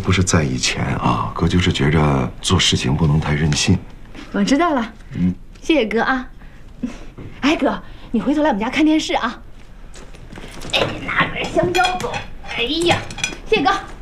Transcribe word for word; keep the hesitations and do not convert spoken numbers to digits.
不是在意钱啊，哥就是觉着做事情不能太任性。 我知道了，嗯，谢谢哥啊。哎，哥，你回头来我们家看电视啊。哎，拿根香蕉走。哎呀，谢谢哥。